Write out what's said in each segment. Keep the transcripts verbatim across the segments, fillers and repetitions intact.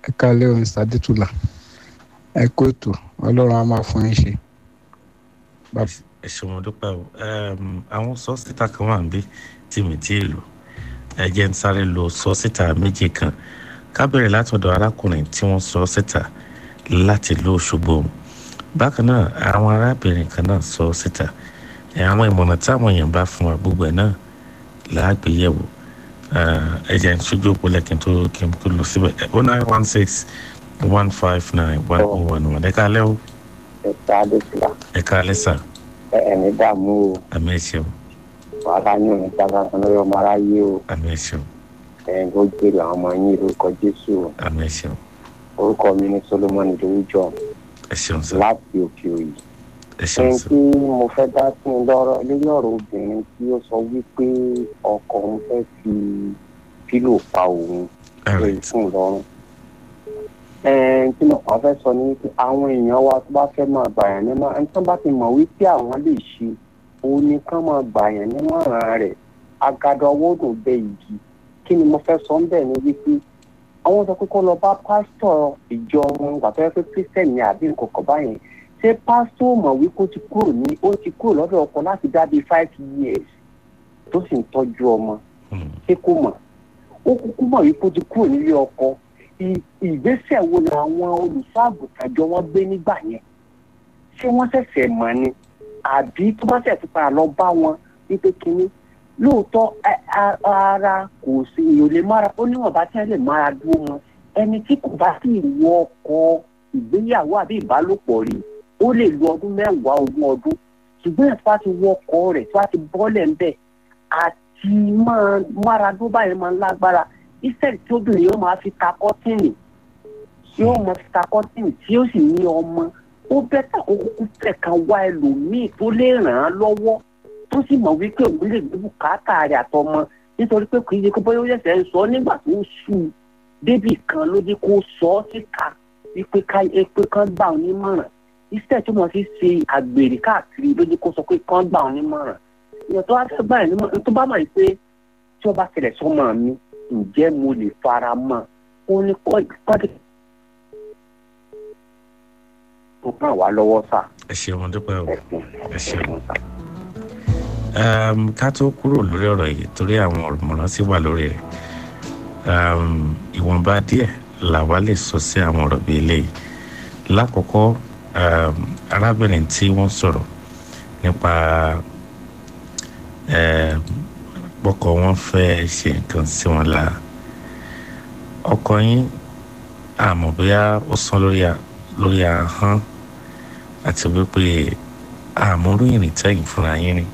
ẹ káalẹ́ o Mr. Adétúlà ẹ kú ètò ọlọ́run á máa fún yín ṣe. ẹ ṣé mo dúpẹ́ o àwọn sọ́sítà kan wà níbí tí mi ti lò ẹ jẹ́ ń sáré lo sọ́sítà méjì kan ká bẹ̀rẹ̀ látọ̀dọ̀ arákùnrin tí wọ́n sọ síta láti ìlú Òṣogbo. Bákan náà àwọn arábìnrin kan náà sọ síta àwọn ìmọ̀ràn táwọn èèyàn bá fún wa gbogbo ẹ̀ náà láàgbéyẹ̀wò. ẹ jẹ́ ń ṣojú òpó lẹ́kìn tó kí n tó lọ síbẹ̀ oh nine one six one five nine one oh one one ẹ káalẹ́ o. ẹ káalẹ́ sílá. ẹ káalẹ́ sà. ẹ ẹ ní dààmú o. àmì ẹ ṣeun. wàhálà yín ò ní sábà kan lórí ọmọ aráyé o. àmì ẹ ṣeun. ẹ ń gbọ́ jèrè àwọn ọmọ yín lórúkọ Jésù o. àmì ẹ ṣeun. orúkọ mi ní Solomoni lórúkọ. ẹ ṣeun sà. láti òkè òyì. ẹ ṣeun sà. ẹni tí mo fẹ́ dá sí i lọ́rọ̀ lórí ọ̀rọ̀ obìnrin tí ó sọ wípé ọkọ òun fẹ́ fi pílò pa òun lórí fún lọ́rùn. ẹni tí mo kàn fẹ́ sọ ni wípé àwọn èèyàn wa tó bá fẹ́ máa gbàyàn ní máa ẹni tó bá ti mọ̀ wípé àwọn lè ṣe òun ni kán máa gbàyàn ní mọ̀ràn rẹ̀ agado ọwọ́ dùn bẹ igi. Kí ni mo fẹ́ sọ ń bẹ̀ ni wípé àwọn sọ pé kó lọ bá pásítọ̀ ìjọ wọn gbà tó yẹ pé kírísítẹ̀nì àbí nǹkan kan báyẹn ṣé pásítọ̀ mọ̀ wípé ó ti kúrò ní ó ti kúrò lọ́dọ̀ ọkọ láti dá bíi five years tó sì ń tọ́jú ọmọ ṣé kò mọ̀ ó kúkú mọ̀ wípé ó ti kúrò nílé ọkọ ìgbésẹ̀ wo ni àwọn olùṣọ́àgùntàn jọ wọ́n gbé nígbà yẹn ṣé wọ́n ṣẹ̀ṣẹ̀ mọ̀ ni àbí tó bá ṣẹ̀ ti padà lọ bá wọn wípé kínní lóòótọ́ ara kò sí ìròlé mára ó níwọ̀n bá tẹ́ lè mára dúró wọn ẹni tí kò bá sì wọ ọkọ ìgbéyàwó àbí ìbálòpọ̀ rí ó lè lo ọdún mẹ́wàá ogún ọdún ṣùgbọ́n ẹ̀ tó bá ti wọ ọkọ rẹ̀ tó bá ti bọ́lẹ̀ ń bẹ̀ àti mára dúró báyìí máa ń lágbára iṣẹ́ tí obìnrin yóò máa fi ta kọ́tìnì tí yóò máa fi ta kọ́tìnì tí yóò sì ní ọmọ ó bẹ́tà kó kúkú fẹ̀kan wá ẹlòmíì tó lè ràn án lọ́wọ́ tó sì mọ̀ wípé òun lè gbé bùkátà rẹ̀ àtọmọ nítorí pé kì í ṣe pé bóyá ó yẹ̀sẹ̀ ń sọ nígbà tó ń sú u débì kan ló dé kó sọ ọ́ síta wípé pé kán gbà ọ́ nímọ̀ràn iṣẹ́ tí wọ́n fi ṣe àgbèrè káàkiri ló dé kó sọ pé kán gbà ọ́ nímọ̀ràn ìyẹn tó bá fẹ́ gbà ọ́ nímọ̀ràn tó bá mọ̀ pé tí wọ́n bá ṣẹlẹ̀ sọ́mọ mi ǹjẹ́ mo lè fara mọ́ ó ní kọ́ọ̀dì tó kàn wá lọ́wọ́ sá. ẹ ṣeun dúpẹ́ o ẹ ṣeun. ká tó kúrò lórí ọ̀rọ̀ yìí torí àwọn ọ̀rọ̀mọ̀ràn sì wà lórí rẹ̀ ìwọ̀nba díẹ̀ làwa lè sọ sí àwọn ọ̀rọ̀ bíi eléyìí. lákọ̀ọ́kọ́ arábìnrin tí wọ́n sọ̀rọ̀ nípa bọ́kọ wọn fẹ́ ṣe nǹkan sí wọn la ọkọ yín àmọ́ bóyá ó sán lórí ahọ́n àti wípé àmúrú ìrìn tẹ́yìn fúnra yín ni.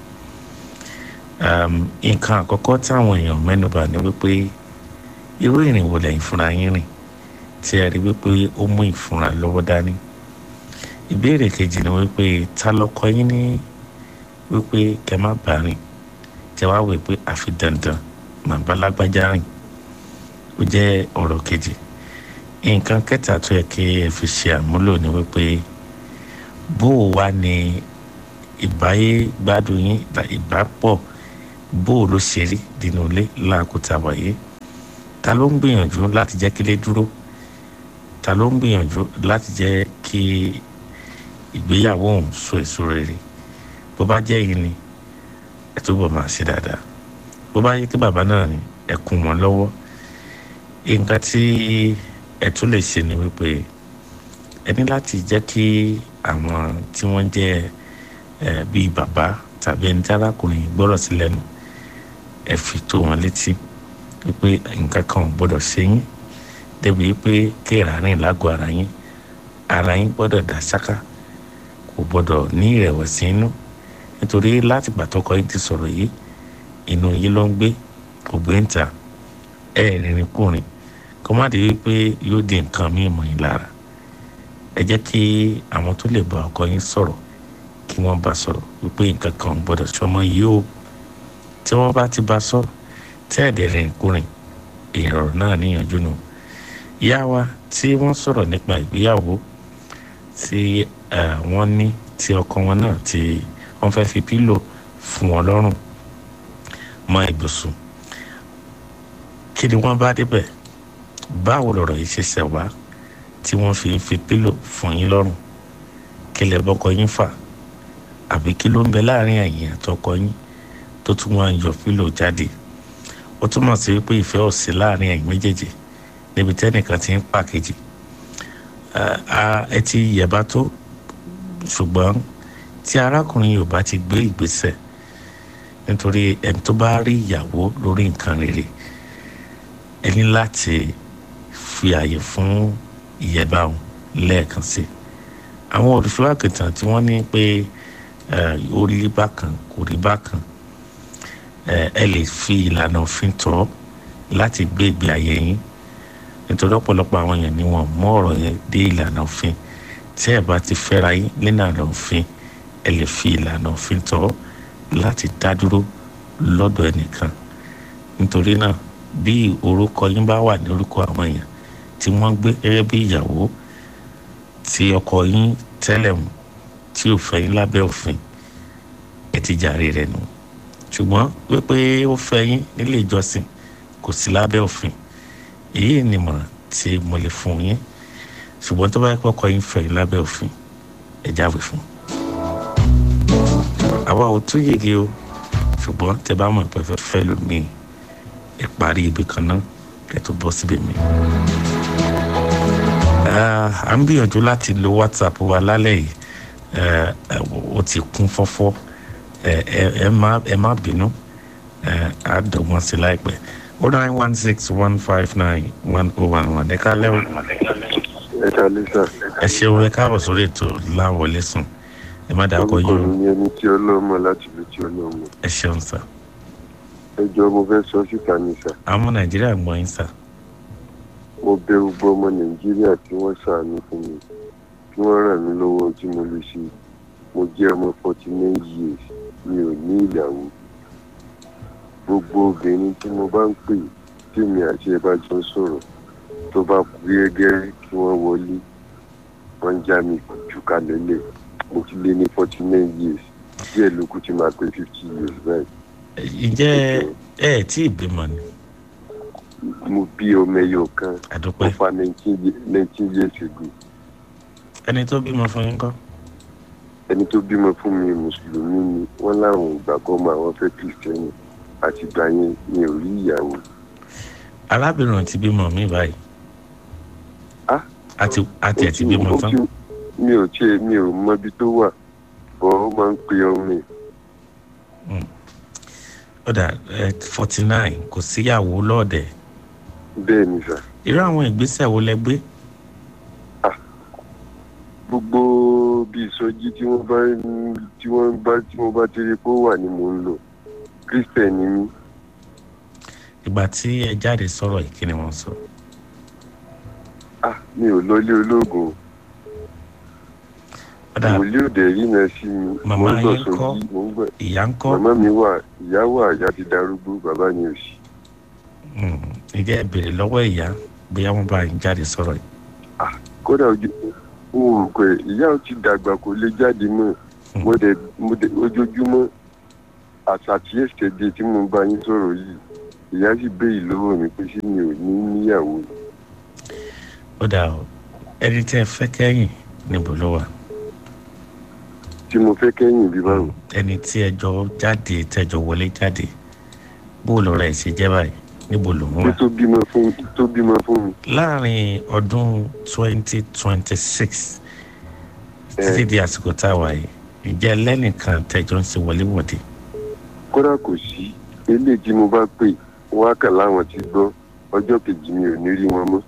nǹkan àkọ́kọ́ táwọn èèyàn mẹ́nubà ni wípé irú ìrìn wo lẹ́yìn fúnra yín rìn tí ẹ rí wípé ó mú ìfúnra lọ́wọ́ dání. ìbéèrè kejì ni wípé ta lọ́kọ yín ní wípé kẹ́ má bàa rìn tẹ wá wí pé àfi dandan màá bá lágbájá rìn ó jẹ́ ọ̀rọ̀ kejì. nǹkan kẹta tó yẹ kí ẹ fi ṣe àmúlò ni wípé bó o wá ní ìbáyé gbádùn yín ìbápọ̀ bó o ló ṣe rí nínú ilé láàkútà wáyé ta ló ń gbìyànjú láti jẹ́ kílé dúró ta ló ń gbìyànjú láti jẹ́ kí ìgbéyàwó òun so èso rere bó bá jẹ́ yìí ni ẹ túbọ̀ máa ṣe dáadáa bó bá yẹ kí bàbá náà ní ẹ kún wọn lọ́wọ́. nǹkan tí ẹ tún lè ṣe ni wípé ẹ ní láti jẹ́ kí àwọn tí wọ́n jẹ́ ẹ bíi bàbá tàbí ẹni tí arákùnrin gbọ́rọ̀ sí lẹ́nu ẹ fi tó wọn létí wípé nǹkan kan ò gbọ́dọ̀ ṣe yín débi wípé kéèrà rìn lágọ̀ọ́ ara yín ara yín gbọ́dọ̀ dá ṣáká kò gbọ́dọ̀ ní ìrẹ̀wẹ̀sì inú nítorí láti gbàtọ́kọ yín ti sọ̀rọ̀ yìí inú yín ló ń gbé kò gbé ń ta ẹ rìnrìn kùnrin kó má di wípé yóò di nǹkan míì mọ́ yín lára. ẹ jẹ́ kí àwọn tó lè bá ọkọ yín sọ̀rọ̀ kí wọ́n bá sọ̀rọ̀ wípé nǹkan kan ò gbọ́dọ̀ ṣọmọ yìí o tí wọ́n bá ti bá sọ̀rọ̀ tí ẹ̀dẹ̀ rìn kùnrin èrò náà níyànjú nù. ìyá wa tí wọ́n sọ̀rọ̀ nípa ìgbéyàwó tí wọ́n ní tí ọkọ wọn náà ti wọ́n fẹ́ fi pílò fún wọn lọ́rùn mọ́ ibùsùn kí ni wọ́n bá débẹ̀ báwo lọ̀rọ̀ yìí ṣe ṣẹ̀ wá tí wọ́n fi ń fi pílò fún yín lọ́rùn kí lẹ bọ́kọ yín fà àbí kí ló ń bẹ láàrin ẹ̀yin àtọkọ yín tó tún wá ń yọ pílò jáde. Ó túmọ̀ sí wípé ìfẹ́ ò sí láàrin ẹ̀yin méjèèjì níbi tẹ́nìkan ti ń pàkejì. Ẹ ti yẹ̀bá tó, ṣùgbọ́n tí arákùnrin yóò bá ti gbé ìgbésẹ̀, nítorí ẹni tó bá rí ìyàwó lórí nǹkan rere ẹ ní láti fi àyè fún ìyẹ̀bá òun lẹ́ẹ̀kan sí. Àwọn olùfẹ́ àkìtàn tí wọ́n ní pé ó rí bákan kò rí bákan, ẹ lè fi ìlànà òfin tọ́ láti gbé ìgbé ayé yín, nítorí ọ̀pọ̀lọpọ̀ àwọn èèyàn ni wọ́n mú ọ̀rọ̀ yẹn dé ìlànà òfin. Tí ẹ bá ti fẹ́ra yín nílànà òfin, ẹ lè fi ìlànà òfin tọ́ láti dá dúró lọ́dọ̀ ẹnìkan. Nítorí náà bí orúkọ yín bá wà ní orúkọ àwọn èèyàn tí wọ́n gbé gẹ́gẹ́ bí ìyàwó tí ọkọ yín tẹ́lẹ̀ mú tí ò fẹ́ yín lábẹ́ òfin, ẹ ti jàre rẹ̀ nù. Ṣùgbọ́n wípé ó fẹ́ yín nílé ìjọsìn kò sí lábẹ́ òfin, èyí ni ìmọ̀ràn tí mo lè fún yín. Ṣùgbọ́n tó bá yẹ kó ọkọ yín fẹ́ yín lábẹ́ òfin, ẹ jáwé fún. Àwa ò tún yege o, ṣùgbọ́n tẹ bá mọ̀ pé fẹ́ fẹ́ lómi ẹ parí ibi kan náà kẹ́ tó bọ́ síbi mi. À ń gbìyànjú láti lo WhatsApp wa lálẹ́ yìí, ó ti kún fọ́fọ́, ẹ má bínú, á dọ̀gbọ́n sí láìpẹ́. oh nine one six one five nine one oh one one. Ẹ káalẹ́ o. Ẹ káalẹ́ sà. Ẹ ṣeun, ẹ káàbọ̀ sórí ètò Láwọlé Sùn. Ẹ má dà kọ yín. Orúkọ mi ni ẹni tí ọlọ́mọ láti lè tí ọlọ́mọ. Ẹ ṣeun sà. Ẹ jọ̀ọ́ mo fẹ́ sọ síta ní sà. Àwọn Nàìjíríà gbọ́ yín sà. Mo bẹ̀ gbogbo ọmọ Nàìjíríà tí wọ́n ṣàánú fún mi, kí wọ́n ràn mí lọ́wọ́ tí mo lè ṣe. Mo jẹ́ ọmọ forty nine years, mi ò ní ìyàwó. Gbogbo obìnrin tí mo bá ń pè tí mi àti ẹ bá jọ sọ̀rọ̀ tó bá kú gẹ́gẹ́ kí wọ́n wọlé, wọ́n já mi jù kalẹ̀ lẹ̀. Mo ti lé ní forty nine years, díẹ̀ ló kù tí máa pé fifty years báyìí. Ǹjẹ́ ẹ tí ì bímọ ni? Mo bí ọmọ ẹyọ kan. Àdúpẹ́. Mo fa nineteen years ago. Ẹni tó bímọ fún yín kọ́? Ẹni tó bímọ fún mi mùsùlùmí ni, wọ́n láwọn ìgbàgbọ́ mọ àwọn fẹ́ kìrìsìtẹ́nì, àti ìgbà yẹn mi ò rí ìyàwó. Arábìnrin ti bímọ mi báyìí. Ah? Àti àti ẹ̀ ti bímọ tán. Mi ò tiẹ̀ mi ò mọ ibi tó wà, bọ́ ó máa ń pe ọmọ mi. Ó dà forty nine kò síyàwó lọ́ọ̀dẹ̀. Bẹ́ẹ̀ ni sà. Irú àwọn ìgbésẹ̀ wo lẹ gbé? Gbogbo bí ìsọjí tí wọ́n bá tí wọ́n bá tí wọ́n bá ti rí pé ó wà ni mò ń lò. Christian ni mí. Ìgbà tí ẹ jáde sọ̀rọ̀ yìí kí ni wọ́n sọ? Ah, mi ò lọ ilé ológun. Wòlíì òde yìí náà sí mi. Màmá yín kọ́? Ìyá ń kọ́? Màmá mi wà, ìyá wà, ìyá ti darúgbó, bàbá mi ò sí. Ǹjẹ́ ẹ béèrè lọ́wọ́ ìyá bóyá wọ́n bá yín jáde sọ̀rọ̀ yìí? Ah, kódà ojú òun kò ìyá ò ti dàgbà kò lè jáde mọ́. Mo dẹ̀ mo dẹ̀ ojoojúmọ́ àtàtì ẹ̀sẹ̀dẹ̀ tí mo bá yín sọ̀rọ̀ yìí, ìyá sì béèrè lọ́wọ́ mi pé ṣé mi ò ní níyàwó. Ó dà o, ẹni tí ẹ fẹ́ kẹ́yìn níbo ló wà? Tí mo fẹ́ kẹ́yìn bí báwo? Ẹni tí ẹjọ́ jáde tẹjọ wọlé jáde, bó lọ rẹ̀ ṣe jẹ́ báyìí, níbo ló ń wà? Tó bímọ fún tó bímọ fún mi. Láàárín ọdún twenty twenty six títí di àsìkò tá a wà yìí, ǹjẹ́ lẹ́nìkan tẹjọ ń ṣe wọléwọ̀de? Kódà kò sí, eléyìí tí mo bá pè wọ́n á kà láwọn ti gbọ́, ọjọ́ kejì mi ò ní rí wọn mọ́.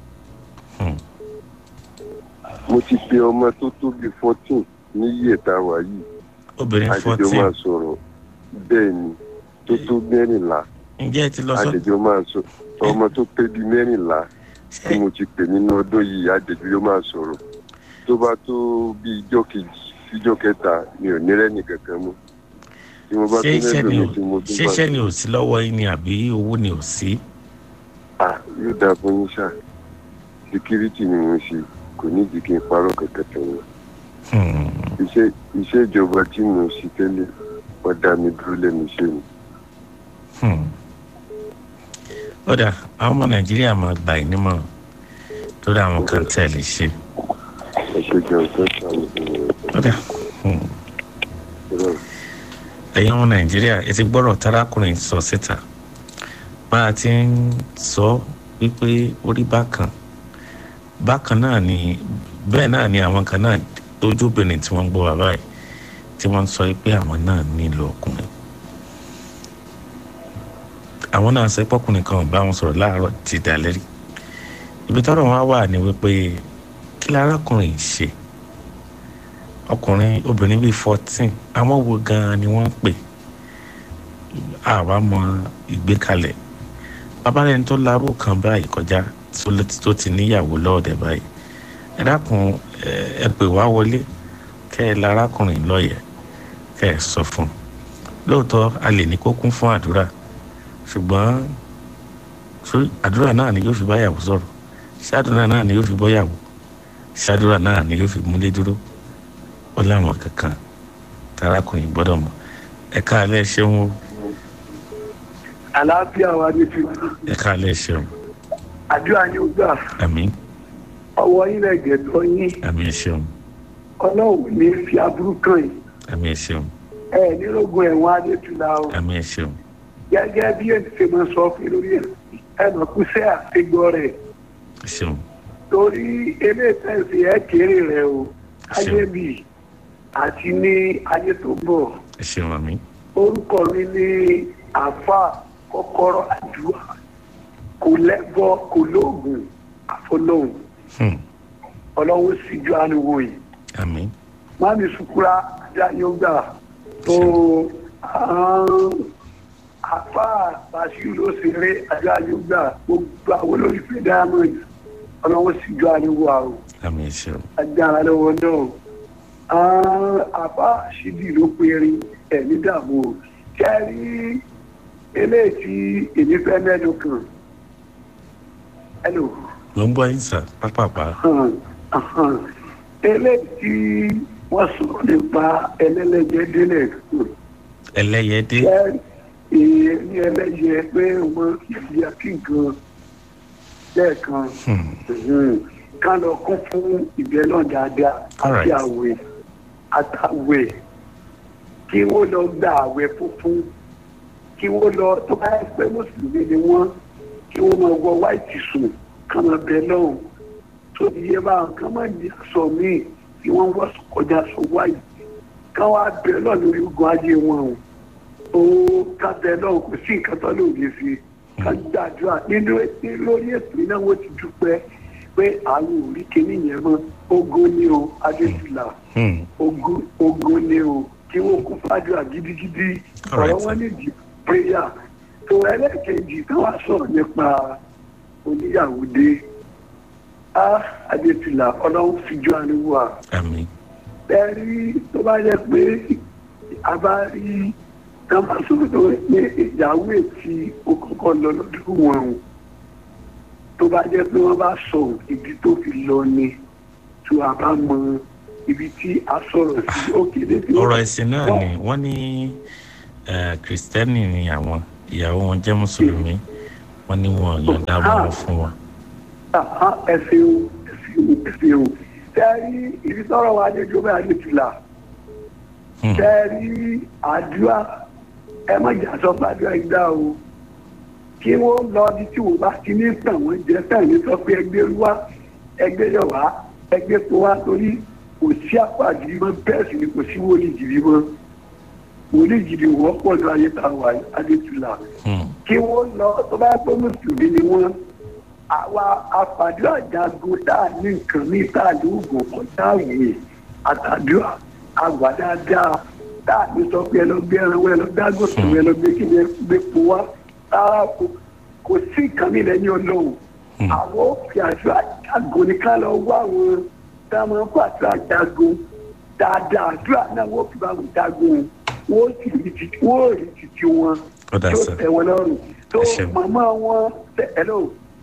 Mo ti pe ọmọ tó tó bí fourteen ní iye tá a wà yìí. Obìnrin fourteen. Àjẹjọ máa sọ̀rọ̀ bẹ́ẹ̀ ni tó tó mẹ́rìnlá. Ǹjẹ́ ẹ ti lọ sọ? Àjẹjọ máa sọ ọmọ tó pé bí mẹ́rìnlá tí mo ti pè nínú ọdún yìí, àjẹjọ máa sọ̀rọ̀. Tó bá tó bí ijọ́ kejì síjọ́ kẹta mi ò ní rẹ́nì kankan mọ́. Tí mo bá tún lẹ́nu mi tí mo tún bá. Ṣé iṣẹ́ ni ò sí lọ́wọ́ yín ni àbí owó ni ò sí? Ah, yóò dáa fún yín ṣá. Security ni mo ń ṣe, kò ní ìdí kí n parọ́ kankan tẹ̀wọ̀n. Iṣẹ́ iṣẹ́ ìjọba tí mo ṣe tẹ́lẹ̀ wọ́n dá mi dúró lẹ́nu iṣẹ́ mi. Ó dà, àwọn ọmọ Nàìjíríà máa gbà yín nímọ̀ràn lórí àwọn kan tẹ̀ lè ṣe. ẹ ṣe jẹun tó ṣàlùfẹ́ rẹ̀. ọ̀dà ẹ̀yin ọmọ nàìjíríà ẹ ti gbọ́rọ̀ tarakùnrin sọ síta bá a ti ń sọ wípé orí bákan bákan náà ni bẹ́ẹ̀ náà ni àwọn kan náà tójóbìnrin tí wọ́n ń gbọ́ wá báyìí tí wọ́n ń sọ pé àwọn náà nílò ọkùnrin. àwọn náà sọ pé ọkùnrin kan ò bá wọn sọ̀rọ̀ láàárọ̀ ti dalẹ́ rí. ibi tọ́rọ̀ wọn wà ní wípé kí lárákùnrin ṣe ọkùnrin obìnrin bíi fourteen àwọn wo gan-an ni wọ́n ń pè àwa mọ ìgbékalẹ̀ bàbá rẹ̀ tó larú kan báyìí kọjá tó ti níyàwó lọ́ọ̀dẹ̀ báyìí ẹ dákun ẹ pè wá wọlé kẹ́ ẹ lárákùnrin lọ́yẹ̀ kẹ́ ẹ sọ fún un lóòótọ́ a lè ní kó kún fún àdúrà ṣùgbọ́n àdúrà náà ni yóò fi báyàwó sọ̀rọ̀ ṣáàdúrà náà ni yóò fi bọ́yàwó ṣáàdúrà náà ni yóò fi múlé dúró ó láwọn kankan tarakùnrin gbọ́dọ̀ mọ̀ ẹ káalẹ́ ṣeun o. àlàáfíà wa ní fi. ẹ káalẹ́ ṣeun. àdúrà yóò gbà. àmín. ọwọ́ yín lẹ gẹ̀dọ̀ yín. àmín ṣeun. ọlọ́run ní fi aburú kan yìí. àmín ṣeun. ẹ nílògùn ẹ̀wọ̀n adétúlá o. àmín ṣeun. gẹ́gẹ́ bí èyí ṣe máa sọ fún lórí ẹ̀ ẹnà kúṣẹ́ àtẹgbọ́ rẹ̀. ṣeun. torí eléyìí ẹ kéré rẹ o ayé bì àti ní ayé tó bọ̀. ṣeun àmín. orúkọ mi ní àáfà kọ́kọ́rọ́ àdúrà kò lẹ́bọ kò lóògùn àfọlọ́hùn ọlọ́run sì ju àníwò yìí. àmín. mami sukura adayọgbà tó àáfà bàṣírù ló ṣeré adayọgbà gbogbo àwọn olólùfẹ́ diamond ọlọ́run sì ju àníwò àrò. àmín ṣeun. agbára lọ́wọ́ náà àbá àṣídì ló péré ẹ̀ ní dààmú kẹ́rí eléyìí tí èmi fẹ́ mẹ́nu kan. hello. ló ń gbọ́ yín sà pápápá. eléyìí tí wọ́n sọ̀rọ̀ nípa ẹlẹ́lẹ́jẹ́ délẹ̀. ẹlẹ́yẹdé. èyí ní ẹlẹ́yẹ pé wọ́n yẹ kí nǹkan lẹ́ẹ̀kan ká lọ kún fún ìbẹ́ náà dáadáa àti àwẹ̀ àtàwẹ̀ kí wọ́n lọ gba àwẹ̀ funfun kí wọ́n lọ tó bá yẹ pé mùsùlùmí ni wọ́n kí wọ́n máa wọ wáìtì sùn kán máa bẹ lọ́hùn tó ti yẹ báwọn kán máa ní aṣọ míì tí wọ́n wọ́ kọjá aṣọ wáìtì kán wá bẹ lọ́hùn lórí ogun ayé wọn o ká bẹ lọ́hùn kò sí nǹkan tó lòdì sí ká gbàdúrà nínú lórí ètò iná wọn ti dúpẹ́ pé àwọn òrí kìíní yẹn mọ́ ogun ni o adéṣùlà ogun ogun ni o kí wọ́n kún fàdúrà gidigidi ọ̀rọ̀ wọn nídìí prayer tó ẹlẹ́ẹ̀kejì tó wá sọ̀rọ̀ nípa oníyàwó dé á adéṣùlà ọlọ́run fìjọ àríwá bẹ́ẹ̀rí tó bá yẹ pé a bá rí táwọn sọ̀rọ̀ tó ní ìyàwó ètí ó kọ́kọ́ lọ lọ́dún wọn tó bá jẹ́ pé wọ́n bá sọ ibi tó fi lọ ni tó a bá mọ ibi tí a sọ̀rọ̀ sí òkèlè tí ọ̀rọ̀ ẹ̀sìn náà ni wọ́n ní kìrìsìtẹ́nì ni àwọn ìyàwó wọn jẹ́ mùsùlùmí wọ́n ní wọn yọ̀ǹda wọn fún wọn. ẹ ṣeun ẹ ṣeun ẹ ṣeun tẹ́rí ibi tọ́rọ̀ wa dé jóbẹ́ àdètùlà tẹ́rí àdúrà ẹ má jà sọ pé àdúrà yìí dá o kí wọ́n lọ bí tí wọ́n bá ti ní tàn wọ́n jẹ́ tàn ní sọ pé ẹgbẹ́ wá ẹgbẹ́ yọ̀ wá ẹgbẹ́ tó wá torí kò sí àpàdé mọ́ bẹ́ẹ̀ sì ni kò sí wọlé jìbì mọ́ wọlé jìbì wọ́n pọ̀ ní ayé tá a wà adétúlà kí wọ́n lọ tó bá pẹ́ mùsùlùmí ni wọ́n àwa àpàdé àjàgùn tá a ní nǹkan ní tá a ní oògùn kọjá àwòye àtàdúrà àgbà dáadáa tá a ní sọ pé ẹ lọ gbé ẹran wẹ lọ dágòsùn ẹ lọ gbé kí ni ẹ gbé po wá rárá kò sí nǹkan mi lẹ́yìn ọlọ́run àwọn òfì àjọ àjàgùn ní ká lọ wá àwọn tá a máa ń kó àjọ àjàgùn dáadáa àdúrà náà wọ́n fi bá wọn jagun wọ́n sì rí títí wọ́n rí títí wọn tó tẹ̀ wọ́n lọ́rùn tó màmá wọn hello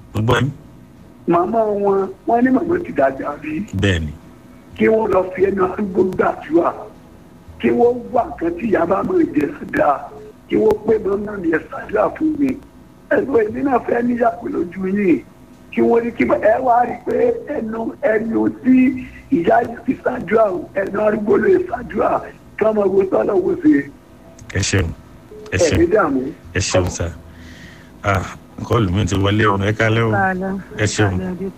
màmá wọn wọ́n ní màmá ti dàgbà rí bẹ́ẹ̀ni kí wọ́n lọ fi ẹnu arúgbó gbàdúrà kí wọ́n wá nǹkan tí ìyá bá máa jẹ dáadáa kí wọ́n pé mọ́mọ́ mi ẹ̀ ṣàdúrà fún mi ẹ̀rọ èmi náà fẹ́ níyàwó lójú yìí kí kí wọ́n ní kí ẹ wá rí i pé ẹnu ẹnu tí ìyá ti ṣàdúrà ẹnu arúgbó lè ṣàdúrà kí wọ́n máa wo sọ́lọ̀ wo sí i. ẹ ṣeun ẹ ṣeun ẹ ṣeun sá kọ́ọ̀lù mi ti wọlé ọ̀nà ẹ kálẹ́ o ẹ ṣeun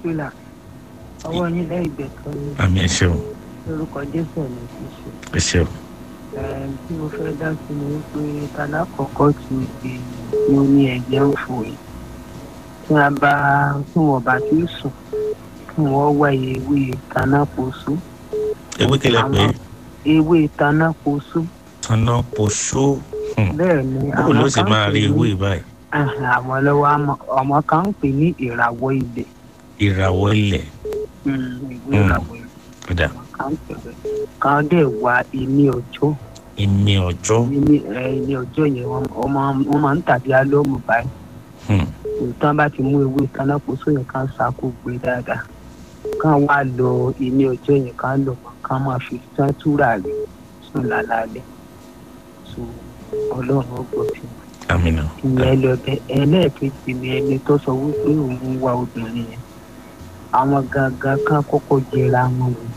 ọwọ́ yín lẹ́yìn gbẹ̀tọ́ ni. àmì ẹ ṣeun. lórúkọ jésù ní ṣíṣe. ẹ ṣeun. tí mo fẹ́ dá sí ni wípé talákọ̀ọ́kọ́ ti di ní ó ní ẹ̀jẹ̀ ń fò yìí tí wọ́n bá tí wọ́n bá ti sùn kí wọ́n wá ewé tanápoṣó. ewé kílẹ̀ pé. ewé tanápoṣó. tanápoṣó. bẹ́ẹ̀ ni àwọn kan báwo ló sì máa rí ewé báyìí. àwọn lọ́wọ́ ọmọ kan ń pè ní ìràwọ̀ ilẹ̀. ìràwọ̀ ilẹ̀. ìwé ìràwọ̀ ilẹ̀. kan dẹ̀ wá ìní ọjọ́. ìní ọjọ́. ìní ọjọ́ yẹn wọ́n máa ń tàbí alóòmù báyìí. nǹkan bá ti mú ewé tanápoṣó yẹn kan ṣàkó gbé dáadáa kan wá lọ ìní ọjọ́ yẹn kan lọ kan máa fi tán túrà rẹ̀ sùn lálálẹ́ so ọlọ́run ó gbọ́ sí wọn. àmín. ìyẹn lọ bẹ ẹlẹ́ẹ̀kejì ni ẹni tó sọ wípé òun wá obìnrin yẹn àwọn gangan kan kọ́kọ́ jẹra wọn wò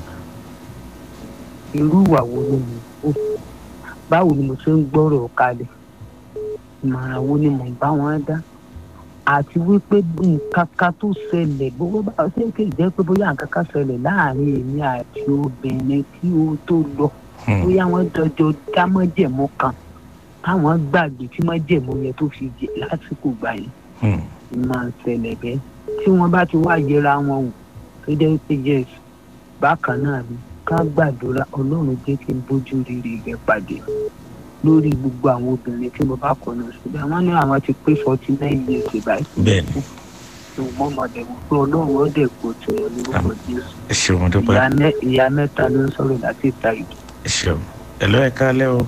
irú ìwà wo ló mú o báwo ni mo ṣe ń gbọ́rọ̀ kalẹ̀ ìmọ̀ràn wo ni mo bá wọn dá àti wípé nǹkan kan tó ṣẹlẹ̀ gbogbo bá ṣe ń kéde jẹ́ pé bóyá nǹkan kan ṣẹlẹ̀ láàrin èmi àti obìnrin tí ó tó lọ bóyá wọ́n dọjọ́ dá mọ́jẹ̀mú kan táwọn gbàgbé tí mọ́jẹ̀mú yẹn tó fi jẹ lásìkò gbà yẹn máa ń ṣẹlẹ̀ bẹ́ẹ̀ tí wọ́n bá ti wá yẹra wọn wò tó jẹ́ pé yes bákan náà ni ká gbàdúrà ọlọ́run jẹ́ kí n bójú rere rẹ̀ pàdé lórí gbogbo àwọn obìnrin tí mo bá kọ̀nà síbẹ̀ wọ́n ní àwọn ti pé forty nine years báyìí. bẹ́ẹ̀ni. ṣùgbọ́n mọ̀dẹ̀mú pé ọlọ́run ó dẹ̀ kó tí wọn lórúkọ jésù. ẹ ṣeun dúpẹ́. ìyá mẹ́ta ló ń sọ̀rọ̀ láti ìta ìdí. ẹ ṣeun ẹ̀lọ́ ẹ kálẹ́ o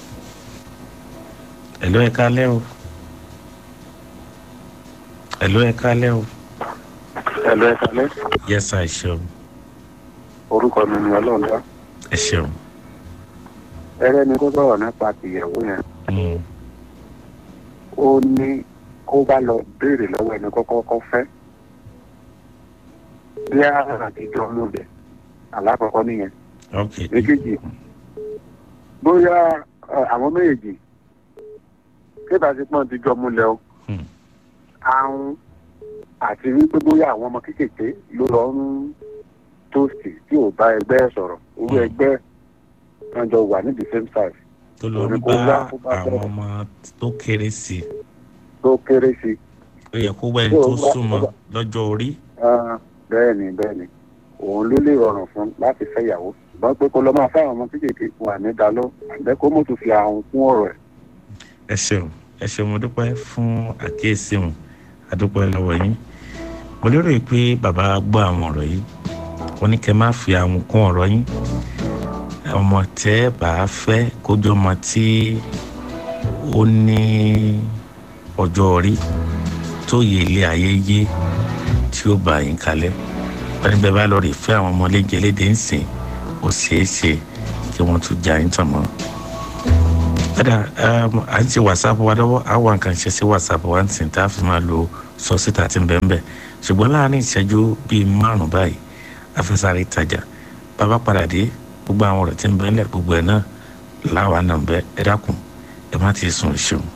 ẹ̀lọ́ ẹ kálẹ́ o ẹ̀lọ́ ẹ kálẹ́ o. ẹ̀lọ́ ẹ kálẹ́. yẹ́sà ẹ ṣeun. orúkọ mi ni ọlọ́run dá. ẹ ṣeun. ẹrẹ́ ni kó sọ̀rọ̀ nípa tìyẹ̀wò yẹn. ó ní kó bá lọ béèrè lọ́wọ́ ẹni kọ́kọ́ fẹ́. bí a ti jọ ló bẹ̀ alákọ̀ọ́kọ́ nìyẹn. èkejì bóyá àwọn méjèèjì kébà sí pọ́n ti jọ múlẹ̀ o. àrùn àti wípé bóyá àwọn ọmọ kéékèèké ló lọ ń tóòsì tí ò bá ẹgbẹ́ sọ̀rọ̀ owó ẹgbẹ́ wọn jọ wà ní the same size. tó lọ ń bá àwọn ọmọ tó kéré sí i. tó kéré sí i. ó yẹ kó wẹ́n tó súnmọ́ lọ́jọ́ orí. bẹ́ẹ̀ni bẹ́ẹ̀ni òun ló lè rọrùn fún láti fẹ́ ìyàwó ṣùgbọ́n pé kó lọ máa fẹ́ àwọn ọmọ kéékèèké wà ní dalọ́ àbẹ́ kó mọ̀tò fi àwọn fún ọ̀rọ̀ ẹ̀. ẹ ṣeun ẹ ṣeun mo dúpẹ́ fún àkíyèsí wọn adúpẹ́ lọ́wọ́ yín mo lérò pé bàbá gbọ́ àwọn ọ̀rọ̀ yìí wọ́n ní kẹ́ má fi àwọn kún ọ̀rọ̀ yín ọmọ tẹ́ bá fẹ́ kójú ọmọ tí ó ní ọjọ́ orí tó yẹ ilé ayé yé tí ó bá yín kalẹ̀ wọ́n ní bẹ́ẹ̀ bá lọ rí fẹ́ àwọn ọmọ léje léde ń sìn ó ṣeé ṣe kí wọ́n tún já yín tàn mọ́. padà à ń ṣe whatsapp wa lọ́wọ́ àwọn nǹkan ṣe sí whatsapp wa ń sìn tá a fi máa lo sọ́sítà tí ń bẹ́ẹ̀ bẹ́ẹ̀ ṣùgbọ́n láàárín ìṣẹ́jú bíi márùn-ún báyìí afẹ́sáré ìtajà bàbá padà dé gbogbo àwọn ọ̀rọ̀ tí ń bẹ́ẹ̀ lẹ̀ gbogbo ẹ̀ náà láwa náà bẹ́ẹ̀ ẹ dákun ẹ má ti sùn ìṣeun.